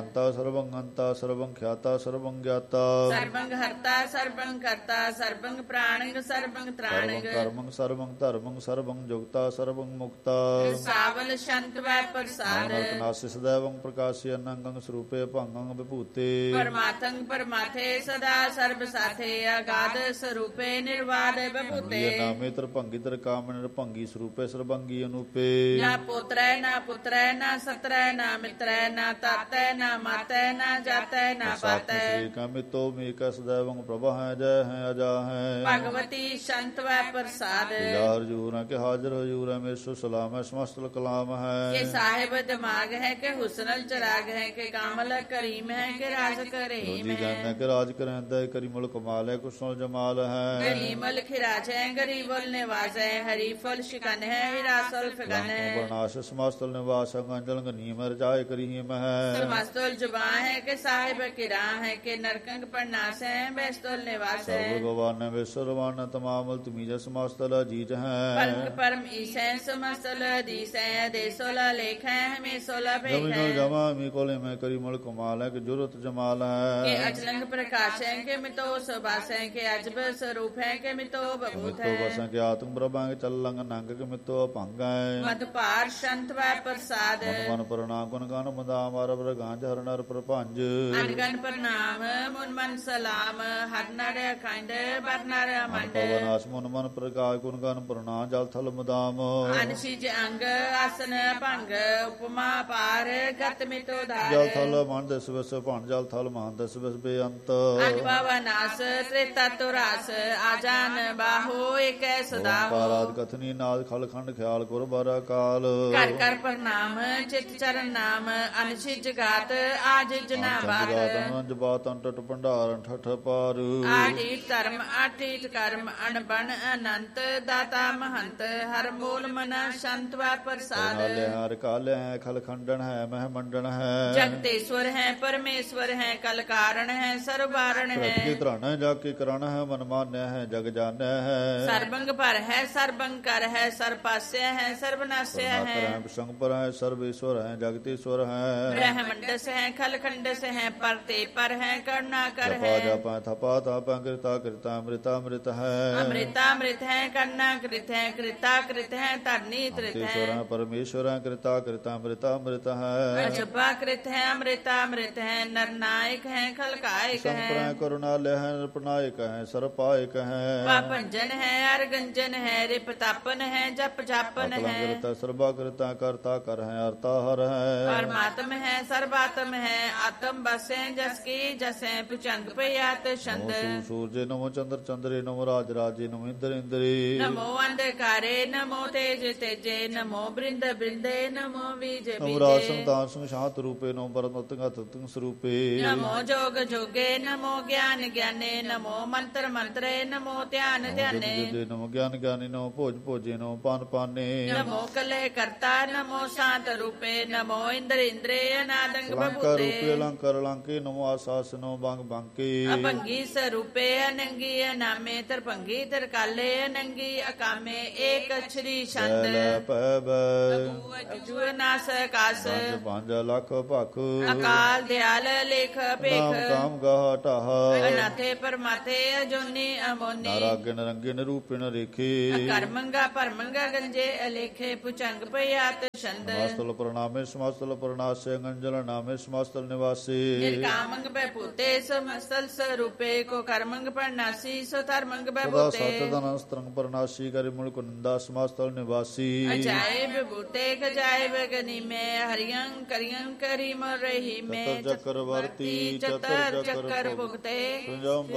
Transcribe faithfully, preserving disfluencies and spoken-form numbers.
शांता सर्वं हंता सर्वं ख्याता सर्वं ज्ञाता सर्वं हर्ता सर्वं कर्ता सर्वं प्राणंग सर्वं त्राणंग कर्मं सर्वं धर्मं सर्वं जुगता सर्वं मुक्ता सावल शंत वै प्रसाद नासि सदैवं प्रकाशि अनंगं स्वरूपे भंगं विभूते परमार्थं परमाथे सदा सर्व साथे अगाध स्वरूपे निर्वाद विभूते नामे तर भंगी तर काम निरभंगी स्वरूपे सर्वंगी अनूपे ना पुत्रै ना पुत्रै ना सत्रै ना मित्रै ना तातै ना मातै ना जातै ना पातै मितो मेका सदैवं प्रभा है जय है अजा है भगवती संत वै प्रसाद हजूर है के हाजिर हजूर है मेसो सलाम है समस्त कलाम है के साहिब दिमाग है के हुस्नल चराग है के कामल करीम है के राज करीम है के राज करें करीमल कमाल है कुशल जमाल है गरीमल खिराज है गरीबल निवास है हरीफल शिकन है हिरासल फिकन है प्रणाश समस्तल निवास गंजल गनीम रजाए करीम है समस्तल जुबा है के साहिब किरा है के नरकंग प्रणाश है बेस्तुल निवास है भगवान विश्ववान तमामल तुमीज समस्तल अजीज है परम परम ईश है समस्तल अधीश है देसोल लेख है हमें सोलह भेख है जमा मी कोले में करीमल कमाल है कि जुरत जमाल है के अचलंग प्रकाश है के मितो सुभाष है के अजब स्वरूप है के मितो बभूत है बस के आत्म प्रभा के चलंग नंग के मितो भंग है मधुपार संत वै प्रसाद मन प्रणाम गुण गान मदाम अरब गांज हर नर प्रपंज अनगन प्रणाम मुन मन सलाम हर नर अखंड बर नर मंड पवनास मुन मन प्रकाश गुण गान प्रणाम जल थल मदाम अनशिज अंग आसन भंग उपमा पार गत मितो धार जल थल मन दस वस भण जल थल मान दस वस बेअंत अनुभवनास त्रेता तुरास आजान बाहो एक सदा पाराद कथनी नाद खल खंड ख्याल गुर बारा काल कर कर प्रणाम चित चरण नाम अनशिज गात आज जना बात जबात अंटट भंडारण ठठ पार आठीत धर्म आठीत कर्म अनबन अनंत दाता महंत हर मूल मन संत व प्रसाद हर काल है खल खंडन है मह मंडन है जगतेश्वर है परमेश्वर है कल कारण है सर्वारण है त्राण जाके करण है मन मान्य है जग जान्य है सर्वंग पर है सर्वंग कर है सर्वपास्य है सर्वनाश्य है संग पर है सर्वेश्वर है जगतीश्वर है ब्रह्मंडस है खलखंडस है परते पर है करुणाकर है जपा थपा थापा कृता कृता अमृता अमृत है अमृतामृत है कर्णाकृत है कृता कृत है तरनी कृत है परमेश्वर है कृता कृता अमृता अमृत है जपा कृत है अमृतामृत है नरनायक है खलकायक है करुणालय है नृपनायक है सर्पायक है पापंजन है अर्गंजन है रिपतापन है जप जापन है सर्वा कृता करता कर है अर्ता हर है परमात्म है सर्वात्म है आत्म बसे जस की जसे पुचंग पयात छंद सूर्य नमो चंद्र चंद्रे नमो राज राजे नमो इंद्र इंद्री नमो अंधकारे नमो तेज तेजे नमो बृंद बृंदे नमो बीज नमो रासं दासं शांत रूपे नमो परमतंग तत्ंग स्वरूपे नमो जोग जोगे नमो ज्ञान ज्ञाने नमो मंत्र मंत्रे नमो ध्यान ध्याने नमो ज्ञान ज्ञानी नमो भोज भोजे नमो पान पाने नमो कले करता नमो शांत रूपे नमो इंद्र इंद्रे अनादंग बभूते रूपे अलंकार अलंके नमो आसास नमो बांग बांके अभंगी स्वरूपे अनंगी अनामे तरभंगी तरकाले अनंगी अकामे एक अक्षरी छंद जुनास कास पांच लाख भख अकाल दयाल लेख पेख काम गाह टाह अनाथे परमाथे अजोनी अमोनी नारागन रंगिन रूपिन रेखे कर्मंगा परमंगा गंजे अलेखे पुचंग पयात छंद समस्तल प्रणामे समस्तल प्रणासे गंजल नामे समस्तल निवासी निर्कामंग बभूते समस्तल स्वरूपे को कर्मंग प्रणासी सो धर्मंग सदा बभूते सतदन स्त्रंग प्रणासी करिमुल कुंदा समस्तल निवासी अजाय बभूते गजाय बगनी में हरियं करियं करी रही में चतुर चक्रवर्ती चतर चक्कर भुगते